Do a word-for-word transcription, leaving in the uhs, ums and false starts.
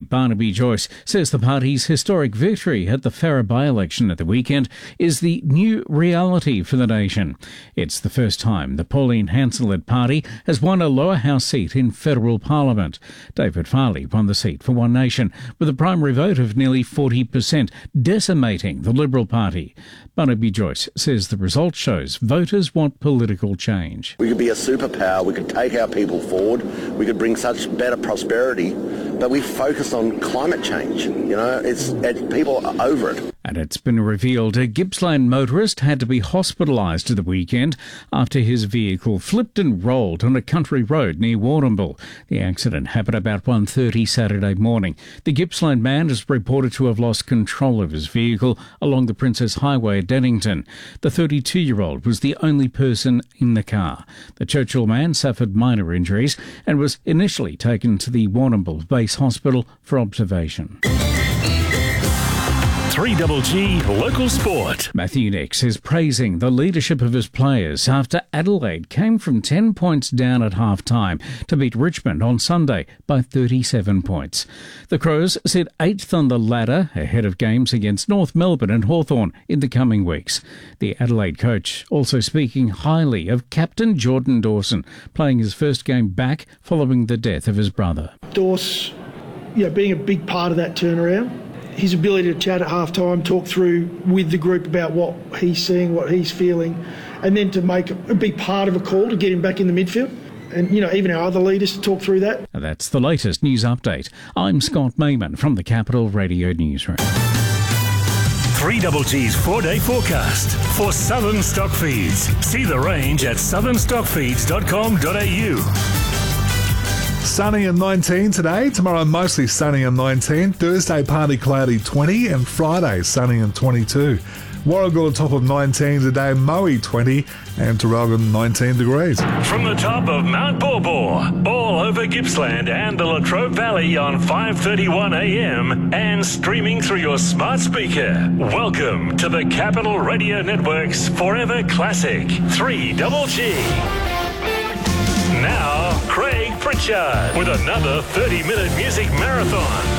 Barnaby Joyce says the party's historic victory at the Farrer by-election at the weekend is the new reality for the nation. It's the first time the Pauline Hanson-led party has won a lower house seat in federal parliament. David Farley won the seat for One Nation with a primary vote of nearly forty percent, decimating the Liberal Party. Barnaby Joyce says the result shows voters want political change. We could be a superpower, we could take our people forward, we could bring such better prosperity, but we focus on climate change. You know, it's it, people are over it. And it's been revealed a Gippsland motorist had to be hospitalised at the weekend after his vehicle flipped and rolled on a country road near Warrnambool. The accident happened about one thirty Saturday morning. The Gippsland man is reported to have lost control of his vehicle along the Princess Highway at Dennington. The thirty-two-year-old was the only person in the car. The Churchill man suffered minor injuries and was initially taken to the Warrnambool Base Hospital for observation. three G G Local Sport. Matthew Nicks is praising the leadership of his players after Adelaide came from ten points down at half-time to beat Richmond on Sunday by thirty-seven points. The Crows sit eighth on the ladder ahead of games against North Melbourne and Hawthorn in the coming weeks. The Adelaide coach also speaking highly of captain Jordan Dawson, playing his first game back following the death of his brother. Dawson, you know, being a big part of that turnaround. His ability to chat at half-time, talk through with the group about what he's seeing, what he's feeling, and then to make a big part of a call to get him back in the midfield. And, you know, even our other leaders to talk through that. That's the latest news update. I'm Scott Mayman from the Capital Radio Newsroom. three G G's four-day forecast for Southern Stock Feeds. See the range at southern stock feeds dot com dot a u. Sunny and nineteen today. Tomorrow mostly sunny and nineteen. Thursday partly cloudy twenty and Friday sunny and twenty-two. Warragul top of nineteen today, Moe twenty and Tarragona nineteen degrees. From the top of Mount Baw, all over Gippsland and the Latrobe Valley on five thirty-one a m and streaming through your smart speaker. Welcome to the Capital Radio Network's Forever Classic three G G. Now, Craig Pritchard with another thirty-minute music marathon.